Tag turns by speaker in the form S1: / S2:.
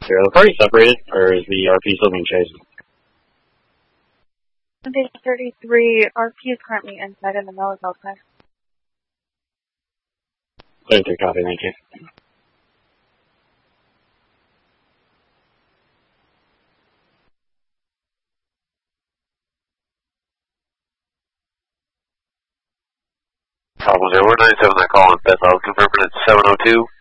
S1: Are the parties separated, or is the RP still being chased?
S2: Page 33, RP is currently inside and the mill is outside.
S1: 33 copy, thank you.
S3: Bravo 097, that call on Beth. I'll confirm it at 702.